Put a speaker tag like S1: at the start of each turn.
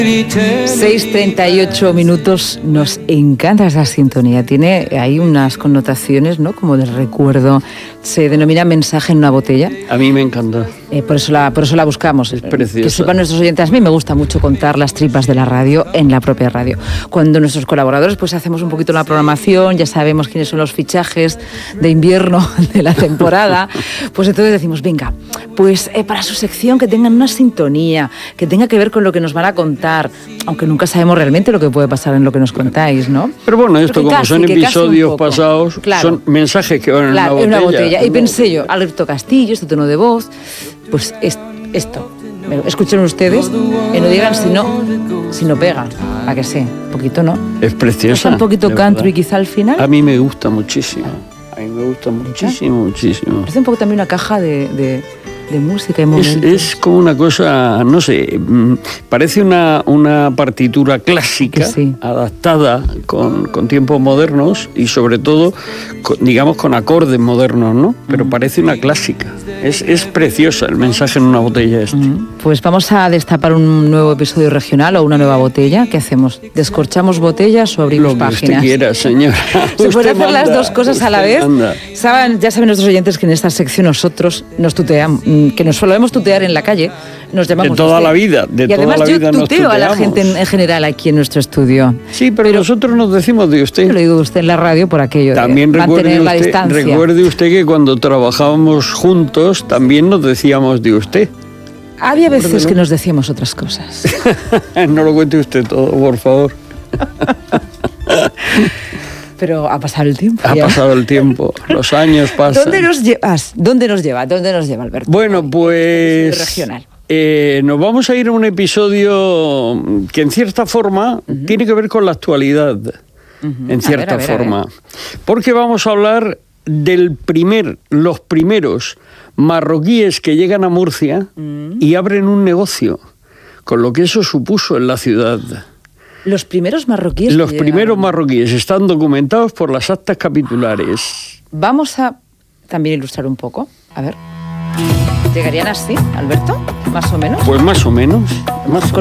S1: 6:38 minutos, nos encanta esa sintonía, tiene ahí unas connotaciones, ¿no? Como de recuerdo, se denomina mensaje en una botella.
S2: A mí me encanta.
S1: Por eso la buscamos.
S2: Es preciosa.
S1: Que sepan nuestros oyentes, a mí me gusta mucho contar las tripas de la radio en la propia radio. Cuando nuestros colaboradores pues hacemos un poquito la programación, ya sabemos quiénes son los fichajes de invierno de la temporada, pues entonces decimos, venga, pues para su sección que tengan una sintonía, que tenga que ver con lo que nos van a contar, aunque nunca sabemos realmente lo que puede pasar en lo que nos contáis, ¿no?
S2: Pero bueno, esto como son episodios
S1: poco,
S2: pasados,
S1: claro,
S2: son mensajes que van en una botella.
S1: Y pensé yo, Alberto Castillo, este tono de voz, pues esto. Escuchen ustedes y no digan si no pega, a que sé, un poquito, ¿no?
S2: Es preciosa.
S1: ¿Es un poquito country quizá al final?
S2: A mí me gusta muchísimo. A mí me gusta muchísimo.
S1: Parece un poco también una caja de música y momentos.
S2: Es como una cosa, no sé, parece una partitura clásica, sí, adaptada con tiempos modernos y sobre todo, digamos, con acordes modernos, ¿no? Pero parece una clásica. Es preciosa el mensaje en una botella este.
S1: Pues vamos a destapar un nuevo episodio regional o una nueva botella. ¿Qué hacemos? ¿Descorchamos botellas o abrimos páginas?
S2: Lo que usted quiera, señora.
S1: Se puede hacer las dos cosas a la vez. Ya saben nuestros oyentes que en esta sección nosotros nos tuteamos, que nos solemos tutear en la calle, nos llamamos
S2: de toda
S1: usted.
S2: La vida, de
S1: y
S2: toda
S1: además
S2: la vida
S1: yo tuteo a la gente en general aquí en nuestro estudio.
S2: Sí, pero nosotros nos decimos de usted.
S1: Yo lo digo de usted en la radio por aquello
S2: también
S1: de mantener la distancia.
S2: Recuerde usted que cuando trabajábamos juntos también nos decíamos de usted.
S1: Había veces que nos decíamos otras cosas.
S2: No lo cuente usted todo, por favor.
S1: Pero ha pasado el tiempo.
S2: Ha pasado el tiempo, los años pasan.
S1: ¿Dónde nos llevas? ¿Dónde nos lleva, Alberto?
S2: Bueno, pues
S1: regional.
S2: Nos vamos a ir a un episodio que en cierta forma tiene que ver con la actualidad, en cierta forma. Porque vamos a hablar los primeros marroquíes que llegan a Murcia y abren un negocio, con lo que eso supuso en la ciudad.
S1: Los primeros marroquíes.
S2: Los primeros marroquíes están documentados por las actas capitulares.
S1: Vamos a también ilustrar un poco. A ver. ¿Llegarían así, Alberto? ¿Más o menos?
S2: Pues más o menos.